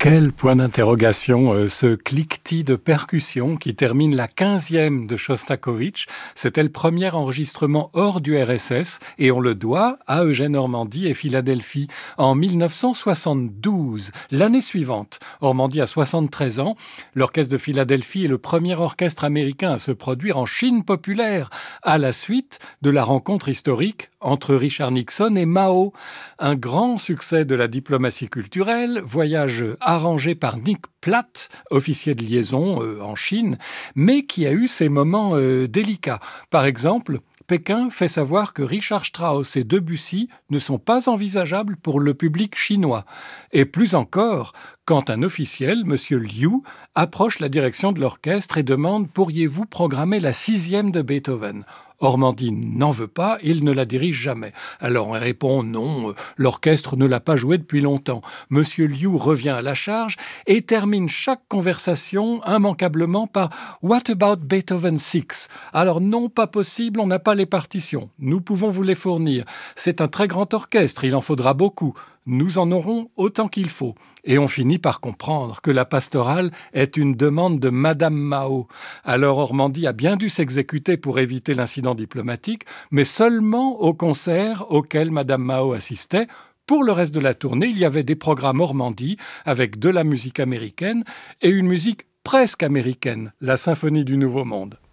Quel point d'interrogation, ce cliquetis de percussion qui termine la 15e de Shostakovich. C'était le premier enregistrement hors du RSS et on le doit à Eugène Ormandy et Philadelphie en 1972. L'année suivante, Ormandy a 73 ans. L'orchestre de Philadelphie est le premier orchestre américain à se produire en Chine populaire à la suite de la rencontre historique entre Richard Nixon et Mao. Un grand succès de la diplomatie culturelle, voyage arrangé par Nick Platt, officier de liaison en Chine, mais qui a eu ses moments délicats. Par exemple, Pékin fait savoir que Richard Strauss et Debussy ne sont pas envisageables pour le public chinois. Et plus encore, quand un officiel, M. Liu, approche la direction de l'orchestre et demande « Pourriez-vous programmer la 6e de Beethoven ?» Ormandy n'en veut pas, il ne la dirige jamais. Alors on répond non, l'orchestre ne l'a pas joué depuis longtemps. Monsieur Liu revient à la charge et termine chaque conversation immanquablement par « What about Beethoven 6 ?» Alors non, pas possible, on n'a pas les partitions. Nous pouvons vous les fournir. C'est un très grand orchestre, il en faudra beaucoup. Nous en aurons autant qu'il faut. Et on finit par comprendre que la pastorale est une demande de Madame Mao. Alors Ormandy a bien dû s'exécuter pour éviter l'incident diplomatique, mais seulement au concert auquel Madame Mao assistait. Pour le reste de la tournée, il y avait des programmes Ormandy avec de la musique américaine et une musique presque américaine, la Symphonie du Nouveau Monde.